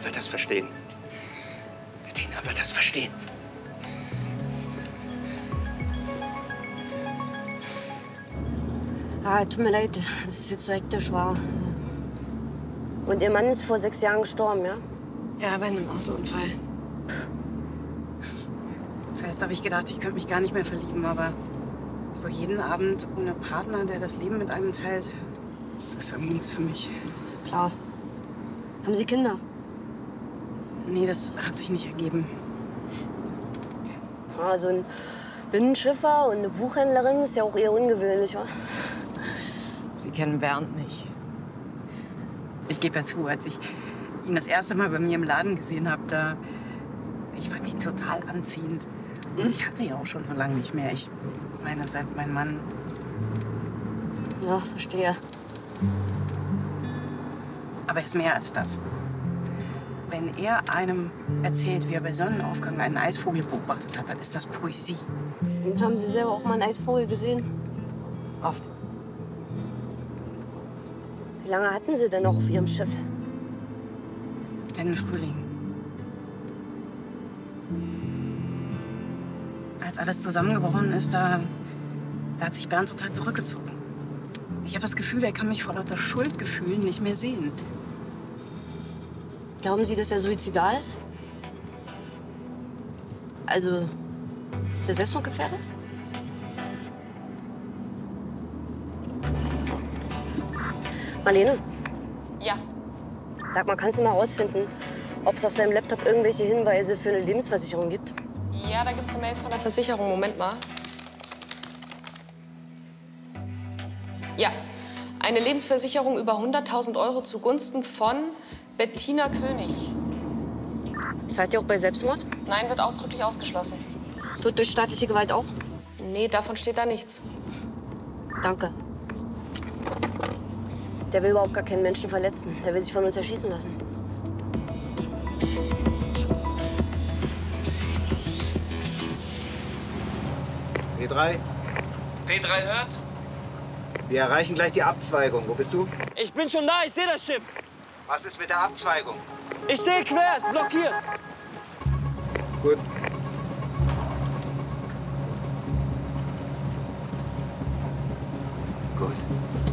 Bettina wird das verstehen. Bettina wird das verstehen. Ah, tut mir leid, dass es jetzt so hektisch war. Und Ihr Mann ist vor 6 Jahren gestorben, ja? Ja, bei einem Autounfall. Zuerst habe ich gedacht, ich könnte mich gar nicht mehr verlieben, aber so jeden Abend ohne Partner, der das Leben mit einem teilt, das ist irgendwie nichts für mich. Klar. Haben Sie Kinder? Nee, das hat sich nicht ergeben. Ah, so ein Binnenschiffer und eine Buchhändlerin ist ja auch eher ungewöhnlich, wa? Sie kennen Bernd nicht. Ich gebe ja zu, als ich ihn das erste Mal bei mir im Laden gesehen habe, ich fand ihn total anziehend. Und ich hatte ja auch schon so lange nicht mehr. Ich meine, seit mein Mann... Ja, verstehe. Aber er ist mehr als das. Wenn er einem erzählt, wie er bei Sonnenaufgang einen Eisvogel beobachtet hat, dann ist das Poesie. Und haben Sie selber auch mal einen Eisvogel gesehen? Oft. Wie lange hatten Sie denn noch auf Ihrem Schiff? Den Frühling. Als alles zusammengebrochen ist, da hat sich Bernd total zurückgezogen. Ich habe das Gefühl, er kann mich vor lauter Schuldgefühlen nicht mehr sehen. Glauben Sie, dass er suizidal ist? Also, ist er selbstmordgefährdet? Marlene? Ja. Sag mal, kannst du mal rausfinden, ob es auf seinem Laptop irgendwelche Hinweise für eine Lebensversicherung gibt? Ja, da gibt's eine Mail von der Versicherung. Moment mal. Ja, eine Lebensversicherung über 100.000 € zugunsten von Bettina König. Zahlt ihr auch bei Selbstmord? Nein, wird ausdrücklich ausgeschlossen. Tod durch staatliche Gewalt auch? Nee, davon steht da nichts. Danke. Der will überhaupt gar keinen Menschen verletzen. Der will sich von uns erschießen lassen. P3, P3 hört? wir erreichen gleich die Abzweigung. Wo bist du? Ich bin schon da, ich sehe das Schiff. Was ist mit der Abzweigung? Ich stehe quer, ist blockiert. Gut. Gut.